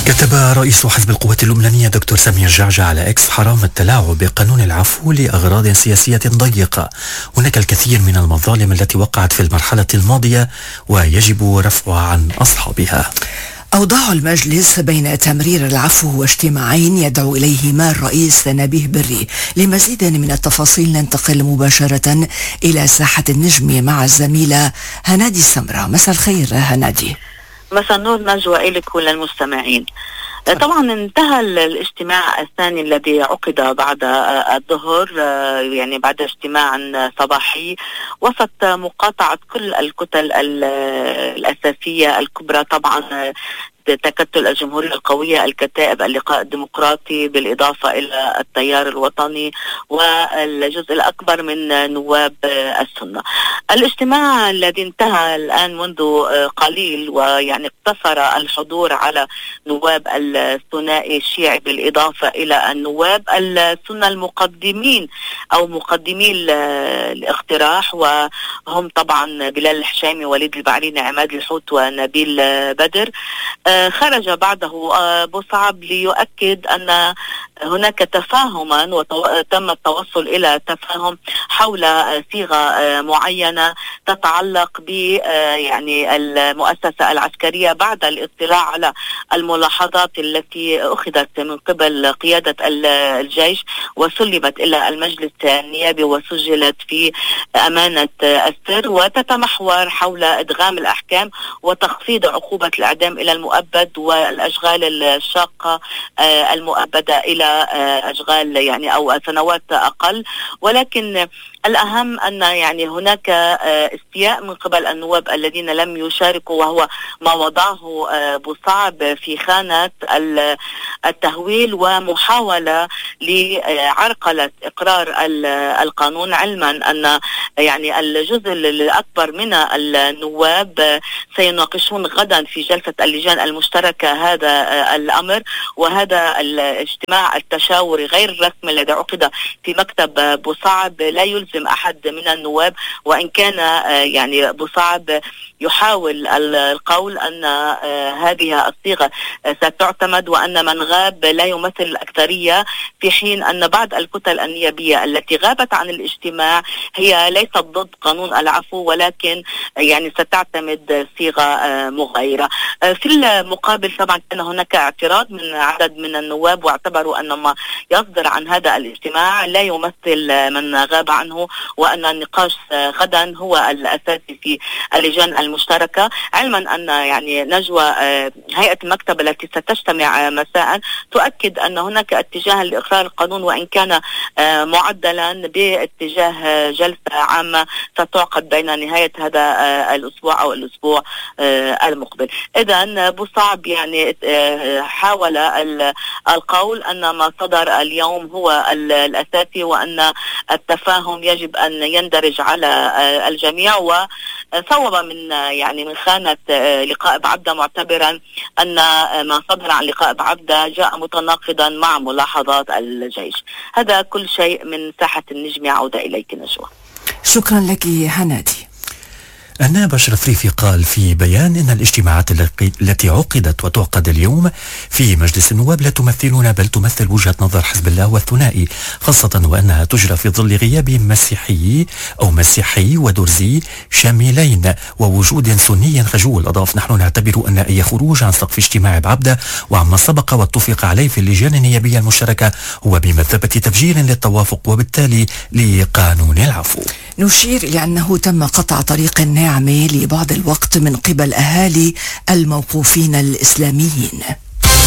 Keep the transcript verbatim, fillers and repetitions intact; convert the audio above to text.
كتب رئيس حزب القوات اللبنانية دكتور سمير جعجع على إكس حرام التلاعب بقانون العفو لأغراض سياسية ضيقة. هناك الكثير من المظالم التي وقعت في المرحلة الماضية ويجب رفعها عن أصحابها. أوضاع المجلس بين تمرير العفو واجتماعين يدعو إليهما الرئيس نبيه بري. لمزيد من التفاصيل ننتقل مباشرة إلى ساحة النجم مع الزميلة هنادي سمرة. مساء الخير هنادي. مساء النور نجوى إلك وللمستمعين. طبعا انتهى الاجتماع الثاني الذي عقد بعد الظهر، يعني بعد اجتماع صباحي وسط مقاطعة كل الكتل الأساسية الكبرى، طبعا تكتل الجمهورية القوية، الكتائب، اللقاء الديمقراطي، بالإضافة إلى التيار الوطني والجزء الأكبر من نواب السنة. الاجتماع الذي انتهى الآن منذ قليل ويعني اقتصر الحضور على نواب الثنائي الشيعي بالإضافة إلى النواب السنة المقدمين أو مقدمي الاقتراح، وهم طبعا بلال الحشيمي، وليد البعريني، عماد الحوت، ونبيل بدر. خرج بعده بوصعب ليؤكد أن هناك تفاهما وتم التوصل إلى تفاهم حول صيغة معينة تتعلق ب يعني المؤسسة العسكرية بعد الاطلاع على الملاحظات التي أخذت من قبل قيادة الجيش وسلمت إلى المجلس النيابي وسجلت في أمانة السر، وتتمحور حول إدغام الأحكام وتخفيض عقوبة الإعدام إلى المؤبد والأشغال الشاقة المؤبدة إلى أشغال يعني أو سنوات أقل. ولكن الأهم أن يعني هناك استياء من قبل النواب الذين لم يشاركوا، وهو ما وضعه بوصعب في خانة التهويل ومحاولة لعرقلة إقرار القانون، علما أن يعني الجزء الأكبر من النواب سيناقشون غدا في جلسة اللجان المشتركة هذا الأمر. وهذا الاجتماع التشاوري غير الرسمي الذي عقد في مكتب بوصعب لا يلزم أحد من النواب، وإن كان يعني بوصعب يحاول القول أن هذه الصيغة ستعتمد وأن من غاب لا يمثل الأكثرية، في حين أن بعض الكتل النيابية التي غابت عن الاجتماع هي ليست ضد قانون العفو، ولكن يعني ستعتمد صيغة مغايرة. في المقابل طبعا كان هناك اعتراض من عدد من النواب، واعتبروا أن ما يصدر عن هذا الاجتماع لا يمثل من غاب عنه، وأن النقاش غدا هو الأساسي في اللجان المشتركة، علما أن يعني نجوى هيئة المكتب التي ستجتمع مساء تؤكد أن هناك اتجاه لإقرار القانون، وإن كان معدلا باتجاه جلسة عامة ستعقد بين نهاية هذا الأسبوع أو الأسبوع المقبل. إذن بوصعب يعني حاول القول أن ما صدر اليوم هو الأساسي، وأن التفاهم يجب أن يندرج على الجميع، وصوب من يعني من خانة لقاء بعبدة معتبرا أن ما صدر عن لقاء بعبدة جاء متناقضا مع ملاحظات الجيش. هذا كل شيء من ساحة النجم. عودة إليك نجوى. شكرا لك هنادي. النائب أشرف ريفي قال في بيان إن الاجتماعات التي عقدت وتعقد اليوم في مجلس النواب لا تمثلنا بل تمثل وجهة نظر حزب الله والثنائي، خاصة وأنها تجرى في ظل غياب مسيحي أو مسيحي ودرزي شاملين ووجود سني خجول. أضاف: نحن نعتبر أن أي خروج عن سقف اجتماع بعبدة وعما سبق واتفق عليه في اللجان النيابية المشتركة هو بمثابة تفجير للتوافق وبالتالي لقانون العفو. نشير إلى أنه تم قطع طريق ناعمة لبعض الوقت من قبل أهالي الموقوفين الإسلاميين.